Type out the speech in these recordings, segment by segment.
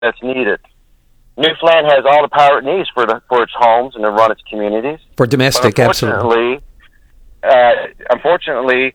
that's needed. Newfoundland has all the power it needs for its homes and to run its communities. For domestic, absolutely. Unfortunately,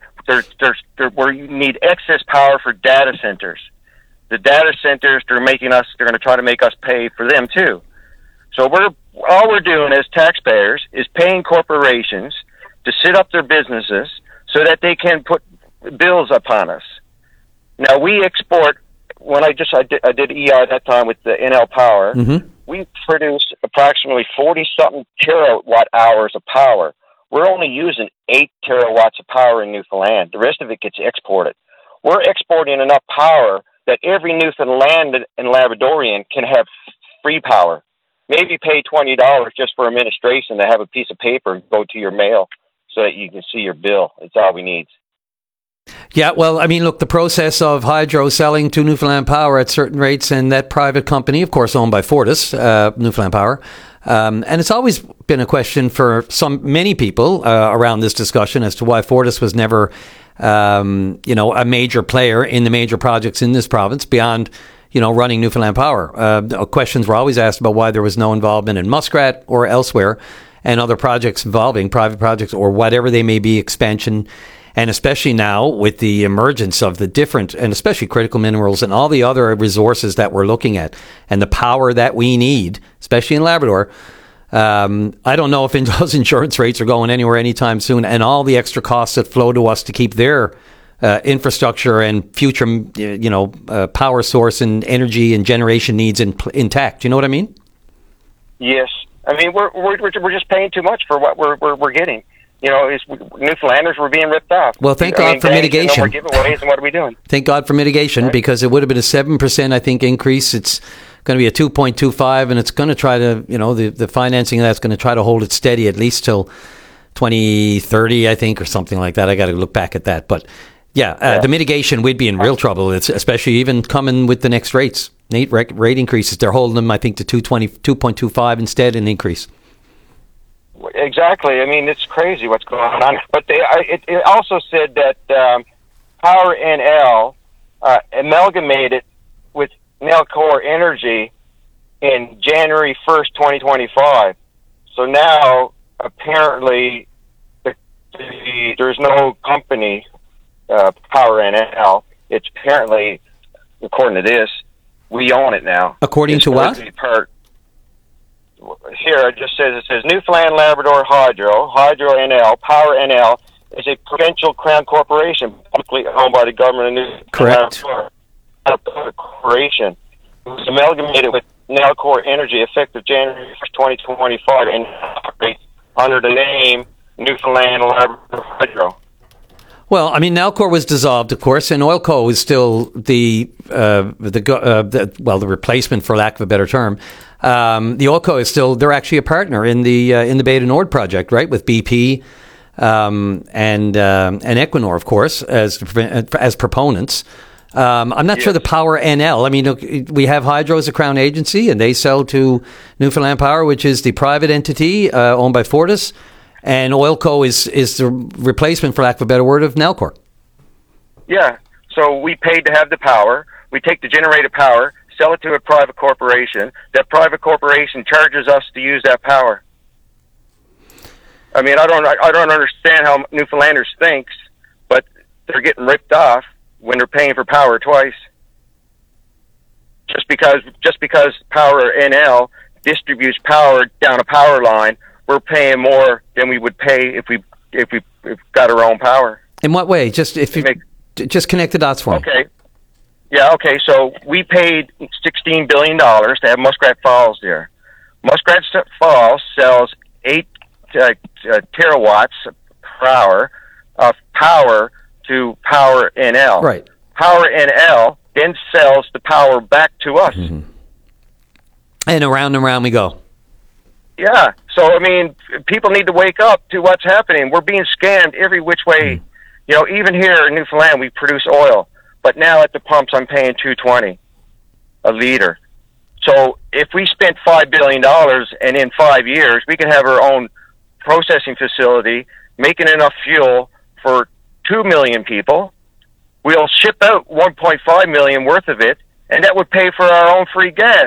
we need excess power for data centers. The data centers, they're going to try to make us pay for them too. So all we're doing as taxpayers is paying corporations to set up their businesses so that they can put bills upon us. Now we export. When I did EI at that time with the NL Power, we produced approximately 40-something terawatt hours of power. We're only using 8 terawatts of power in Newfoundland. The rest of it gets exported. We're exporting enough power that every Newfoundland and Labradorian can have free power. Maybe pay $20 just for administration to have a piece of paper go to your mail so that you can see your bill. It's all we need. Yeah, well, I mean, look, the process of Hydro selling to Newfoundland Power at certain rates, and that private company, of course, owned by Fortis, Newfoundland Power, and it's always been a question for many people around this discussion as to why Fortis was never, a major player in the major projects in this province beyond, running Newfoundland Power. Questions were always asked about why there was no involvement in Muskrat or elsewhere, and other projects involving private projects or whatever they may be, expansion. And especially now with the emergence of the different, and especially critical minerals and all the other resources that we're looking at and the power that we need, especially in Labrador, I don't know if those insurance rates are going anywhere anytime soon, and all the extra costs that flow to us to keep their infrastructure and future, power source and energy and generation needs intact. You know what I mean? Yes. I mean, we're just paying too much for what we're getting. Newfoundlanders were being ripped off. Well, thank God for mitigation. No more giveaways, and what are we doing? Thank God for mitigation, right? Because it would have been a 7%, I think, increase. It's going to be a 2.25, and it's going to try to, the financing of that's going to try to hold it steady at least till 2030, I think, or something like that. I got to look back at that. But, the mitigation, we'd be in real trouble, especially even coming with the next rates. Rate increases. They're holding them, I think, to 2.25 instead, an increase. Exactly. I mean, it's crazy what's going on. But it also said that Power NL amalgamated with Nalcor Energy in January 1st, 2025. So now, apparently, there's no company, Power NL. It's apparently, according to this, we own it now. According to what? Here it says Newfoundland Labrador Hydro NL, Power NL is a provincial crown corporation publicly owned by the government of Newfoundland. Correct. Corporation. It was amalgamated with Nalcor Energy effective January 1st, 2025 and operates under the name Newfoundland Labrador Hydro. Well, I mean, Nalcor was dissolved, of course, and Oilco is still the replacement, for lack of a better term. The Oilco is still, they're actually a partner in the Bay du Nord project, right, with BP and Equinor, of course, as proponents. I'm not sure the Power NL. I mean, look, we have Hydro as a Crown agency, and they sell to Newfoundland Power, which is the private entity owned by Fortis. And Oilco is the replacement, for lack of a better word, of Nalcor. Yeah. So we paid to have the power. We take the generated power, sell it to a private corporation. That private corporation charges us to use that power. I mean, I don't understand how Newfoundlanders thinks, but they're getting ripped off when they're paying for power twice. Just because Power NL distributes power down a power line, we're paying more than we would pay if we got our own power. In what way? Just connect the dots for me. Okay. Yeah. Okay. So we paid $16 billion to have Muskrat Falls there. Muskrat Falls sells 8 terawatts per hour of power to Power NL. Right. Power NL then sells the power back to us. Mm-hmm. And around we go. Yeah. So, I mean, people need to wake up to what's happening. We're being scammed every which way. You know, even here in Newfoundland, we produce oil. But now at the pumps, I'm paying $2.20 a liter. So if we spent $5 billion and in 5 years, we can have our own processing facility, making enough fuel for 2 million people. We'll ship out 1.5 million worth of it, and that would pay for our own free gas.